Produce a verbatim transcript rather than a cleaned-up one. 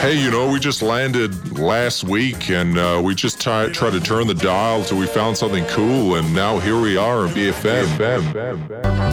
Hey, you know, we just landed last week and uh, we just t- tried to turn the dial till we found something cool, and now here we are in B F M.